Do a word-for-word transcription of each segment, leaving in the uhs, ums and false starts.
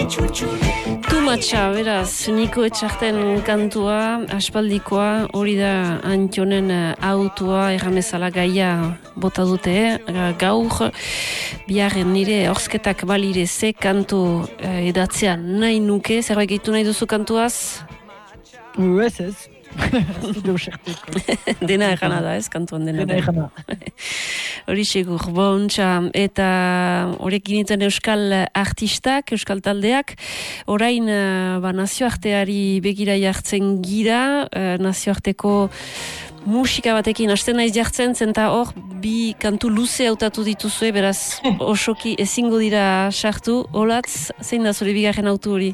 Tumatxa, beraz, Niko Etxarten kantua, aspaldikoa, hori da Antionen autua, erramezala gaia bota dute, gaur, biharren nire horzketak balire ze kantu eh, edatzea nahi nuke, zerbait gehitu nahi duzu kantuaz? Ez ez. Dena errana da, ez, kantuan dena. Dena errana. Hori segur, bontxa, eta horrek gintzen euskal artistak, euskal taldeak, orain ba, nazioarteari begira jartzen gira, nazioarteko musika batekin hasten naiz jartzen, zenta hor bi kantu luze hautatu dituzue, beraz osoki ezingo dira sartu, olatz, zein da zure bigarren autu hori?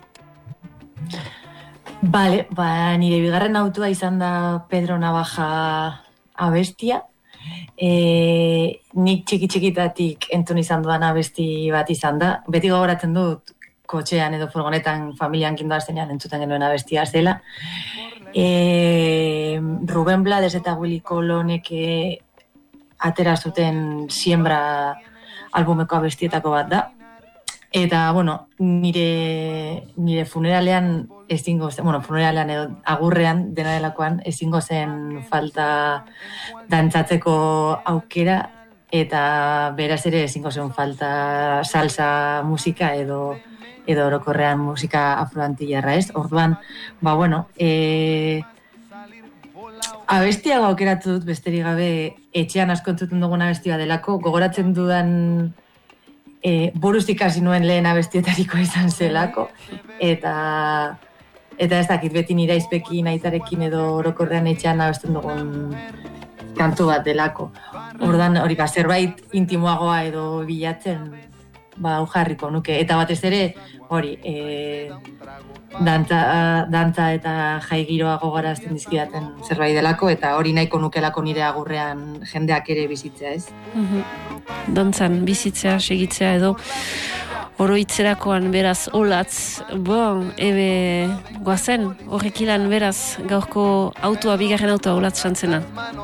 Bale, ba, nire bigarren autua izan da Pedro Navaja abestia. E, nik txiki-txikitatik entzun izan dudan abesti bat izan da. Beti gogoratzen dut, kotxean edo furgonetan familian kindoaztenean entzuten genuen abestia zela. E, Ruben Blades eta Willy Colonek atera zuten Siembra albumeko abestietako bat da. Eta, bueno, nire, nire funeralean ezingo zen, bueno, funeralean edo agurrean dena delakoan ezingo zen falta dantzatzeko aukera eta beraz ere ezingo zen falta salsa musika edo edo orokorrean musika afroantillarra, ez? Orduan, ba, bueno, e, abestia aukeratu dut besterik gabe etxean asko entzuten dugun abestia delako, gogoratzen dudan E, buruz ikasi nuen lehen abestietariko izan zelako, eta eta ez dakit beti nire aizpekin, aitarekin edo orokorrean etxean abesten dugun kantu bat delako. Ordan hori ba, zerbait intimoagoa edo bilatzen ba, jarriko nuke. Eta batez ere, hori, e, dantza, dantza eta jai giroa gogorazten dizkidaten zerbait delako, eta hori nahiko nukelako nire agurrean jendeak ere bizitzea, ez? Mhm. Dantzan bizitzea, segitzea edo oroitzerakoan beraz olatz, bon, ebe guazen, horrekilan beraz gaurko autua, bigarren autua olatz santzena.